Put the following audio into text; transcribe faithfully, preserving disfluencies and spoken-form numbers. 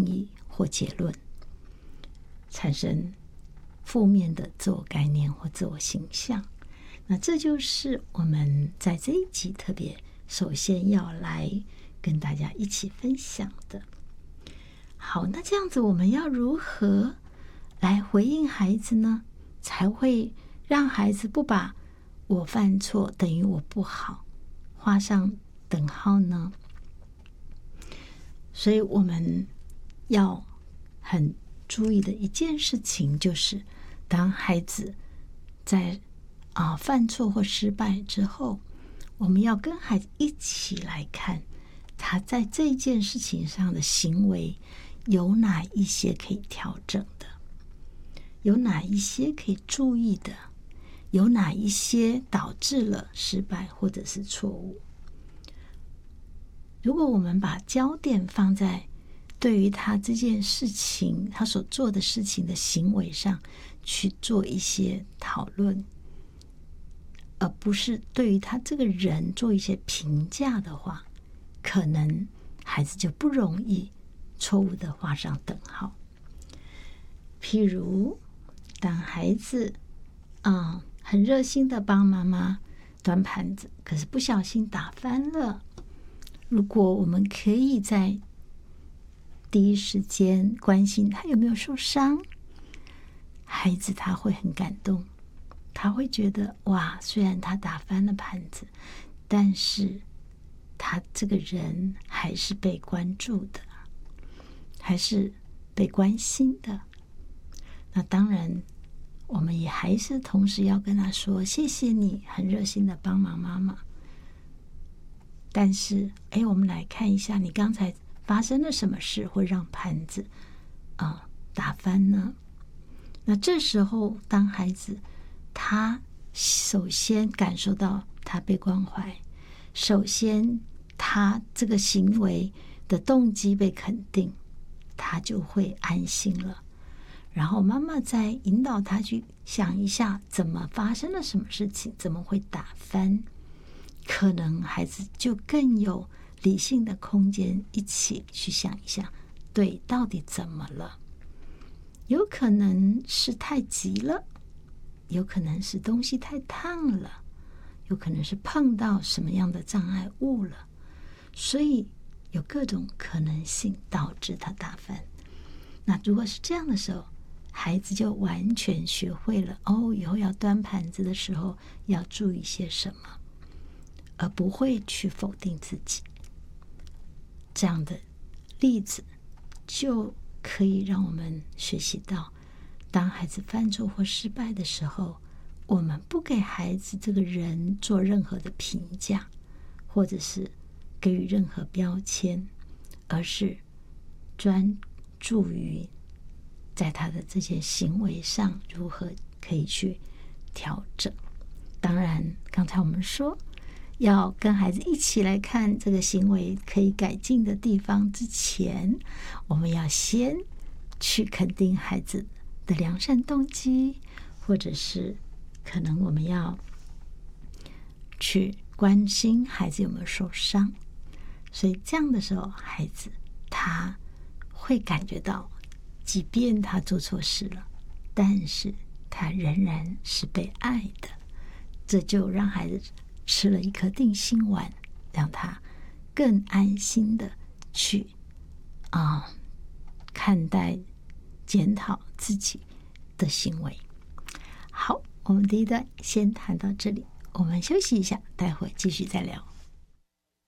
议或结论，产生负面的自我概念或自我形象。那这就是我们在这一集特别首先要来跟大家一起分享的。好，那这样子我们要如何来回应孩子呢？才会让孩子不把我犯错等于我不好画上等号呢？所以我们要很注意的一件事情，就是当孩子在啊犯错或失败之后，我们要跟孩子一起来看他在这件事情上的行为有哪一些可以调整的，有哪一些可以注意的，有哪一些导致了失败或者是错误。如果我们把焦点放在对于他这件事情他所做的事情的行为上去做一些讨论，而不是对于他这个人做一些评价的话，可能孩子就不容易错误的画上等号。譬如当孩子嗯很热心的帮妈妈端盘子，可是不小心打翻了，如果我们可以在第一时间关心他有没有受伤，孩子他会很感动，他会觉得哇，虽然他打翻了盘子，但是他这个人还是被关注的，还是被关心的。那当然我们也还是同时要跟他说，谢谢你很热心的帮忙妈妈，但是哎，我们来看一下你刚才发生了什么事会让盘子啊、呃、打翻呢？那这时候当孩子他首先感受到他被关怀，首先他这个行为的动机被肯定，他就会安心了。然后妈妈再引导他去想一下怎么发生了什么事情，怎么会打翻，可能孩子就更有理性的空间一起去想一下，对，到底怎么了？有可能是太急了，有可能是东西太烫了，有可能是碰到什么样的障碍物了，所以有各种可能性导致他打翻。那如果是这样的时候，孩子就完全学会了哦，以后要端盘子的时候要注意些什么，而不会去否定自己。这样的例子就可以让我们学习到，当孩子犯错或失败的时候，我们不给孩子这个人做任何的评价，或者是给予任何标签，而是专注于在他的这些行为上如何可以去调整。当然刚才我们说要跟孩子一起来看这个行为可以改进的地方之前，我们要先去肯定孩子的良善动机，或者是可能我们要去关心孩子有没有受伤。所以这样的时候，孩子他会感觉到即便他做错事了，但是他仍然是被爱的，这就让孩子吃了一颗定心丸，让他更安心的去啊、呃、看待检讨自己的行为。好，我们第一段先谈到这里，我们休息一下，待会继续再聊。